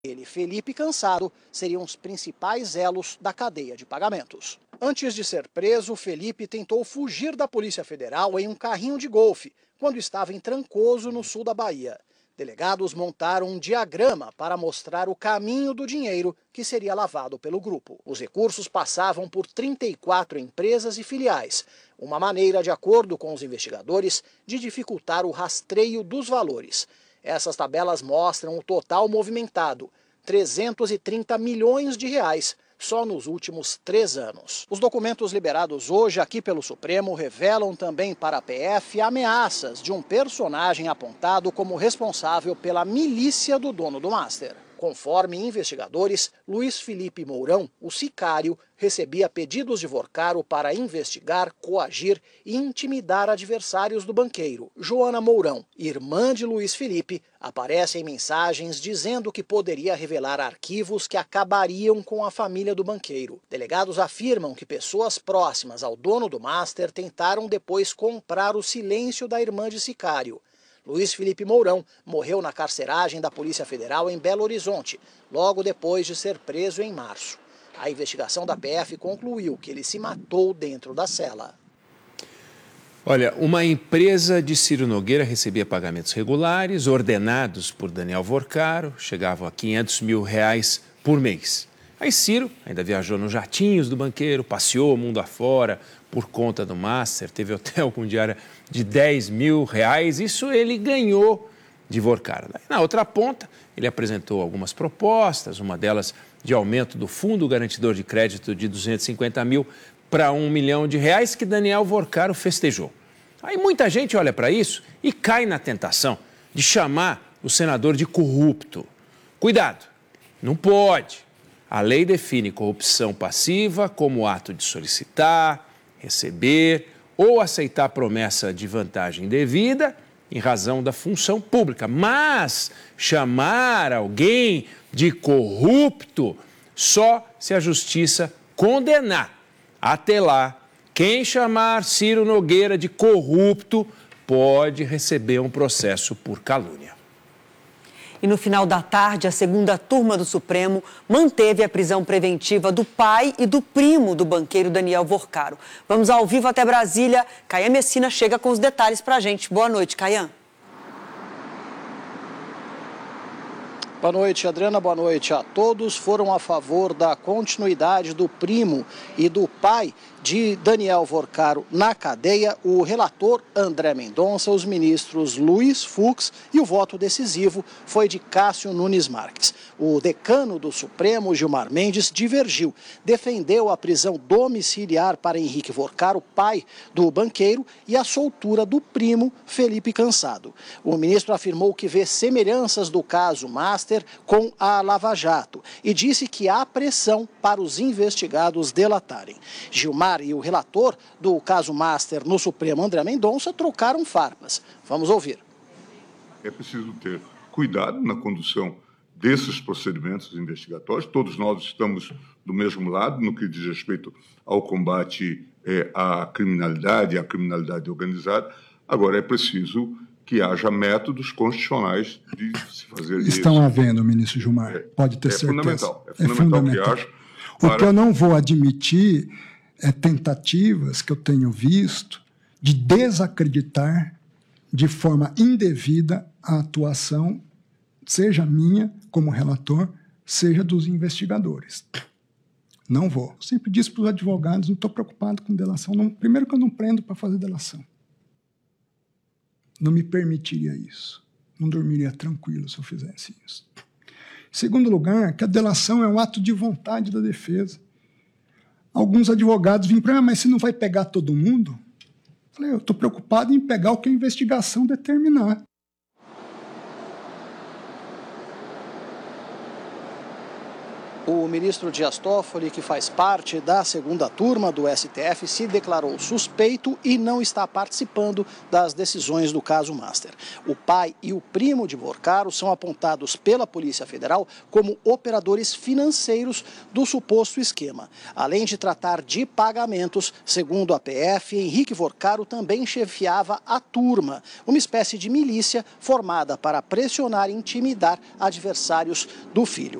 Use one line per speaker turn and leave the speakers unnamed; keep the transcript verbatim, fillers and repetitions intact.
Ele, Felipe Cansado, seriam os principais elos da cadeia de pagamentos. Antes de ser preso, Felipe tentou fugir da Polícia Federal em um carrinho de golfe, quando estava em Trancoso, no sul da Bahia. Delegados montaram um diagrama para mostrar o caminho do dinheiro que seria lavado pelo grupo. Os recursos passavam por trinta e quatro empresas e filiais, uma maneira, de acordo com os investigadores, de dificultar o rastreio dos valores. Essas tabelas mostram o total movimentado, trezentos e trinta milhões de reais, só nos últimos três anos. Os documentos liberados hoje aqui pelo Supremo revelam também para a P F ameaças de um personagem apontado como responsável pela milícia do dono do Master. Conforme investigadores, Luiz Felipe Mourão, o sicário, recebia pedidos de Vorcaro para investigar, coagir e intimidar adversários do banqueiro. Joana Mourão, irmã de Luiz Felipe, aparece em mensagens dizendo que poderia revelar arquivos que acabariam com a família do banqueiro. Delegados afirmam que pessoas próximas ao dono do Master tentaram depois comprar o silêncio da irmã de sicário. Luiz Felipe Mourão morreu na carceragem da Polícia Federal em Belo Horizonte, logo depois de ser preso em março. A investigação da P F concluiu que ele se matou dentro da cela.
Olha, uma empresa de Ciro Nogueira recebia pagamentos regulares, ordenados por Daniel Vorcaro, chegavam a quinhentos mil reais por mês. Aí Ciro ainda viajou nos jatinhos do banqueiro, passeou o mundo afora por conta do Master, teve hotel com diária de dez mil reais, isso ele ganhou de Vorcaro. Na outra ponta, ele apresentou algumas propostas, uma delas de aumento do fundo garantidor de crédito de duzentos e cinquenta mil para um milhão de reais, que Daniel Vorcaro festejou. Aí muita gente olha para isso e cai na tentação de chamar o senador de corrupto. Cuidado, não pode. A lei define corrupção passiva como ato de solicitar, receber ou aceitar promessa de vantagem indevida em razão da função pública. Mas chamar alguém de corrupto só se a justiça condenar. Até lá, quem chamar Ciro Nogueira de corrupto pode receber um processo por calúnia.
E no final da tarde, a segunda turma do Supremo manteve a prisão preventiva do pai e do primo do banqueiro Daniel Vorcaro. Vamos ao vivo até Brasília. Caian Messina chega com os detalhes para a gente. Boa noite, Caian.
Boa noite, Adriana. Boa noite a todos. Foram a favor da continuidade do primo e do pai de Daniel Vorcaro na cadeia o relator André Mendonça, os ministros Luiz Fux, e o voto decisivo foi de Cássio Nunes Marques. O decano do Supremo, Gilmar Mendes, divergiu, defendeu a prisão domiciliar para Henrique Vorcaro, pai do banqueiro, e a soltura do primo Felipe Cansado. O ministro afirmou que vê semelhanças do caso Master com a Lava Jato e disse que há pressão para os investigados delatarem. Gilmar e o relator do caso Master no Supremo, André Mendonça, trocaram farpas. Vamos ouvir.
É preciso ter cuidado na condução desses procedimentos investigatórios. Todos nós estamos do mesmo lado no que diz respeito ao combate é, à criminalidade, à criminalidade organizada. Agora, é preciso que haja métodos constitucionais de se fazer isso.
Estão havendo, ministro Gilmar, é, pode ter
é
certeza.
Fundamental, é fundamental,
é fundamental
que haja.
Para... O que eu não vou admitir é tentativas que eu tenho visto de desacreditar de forma indevida a atuação, seja minha como relator, seja dos investigadores. Não vou. Eu sempre disse para os advogados, não estou preocupado com delação. Não, primeiro que eu não prendo para fazer delação. Não me permitiria isso. Não dormiria tranquilo se eu fizesse isso. Em segundo lugar, que a delação é um ato de vontade da defesa. Alguns advogados vêm para mim, mas você não vai pegar todo mundo? Eu falei, eu estou preocupado em pegar o que a investigação determinar.
O ministro Dias Toffoli, que faz parte da segunda turma do S T F, se declarou suspeito e não está participando das decisões do caso Master. O pai e o primo de Vorcaro são apontados pela Polícia Federal como operadores financeiros do suposto esquema. Além de tratar de pagamentos, segundo a P F, Henrique Vorcaro também chefiava a turma, uma espécie de milícia formada para pressionar e intimidar adversários do filho.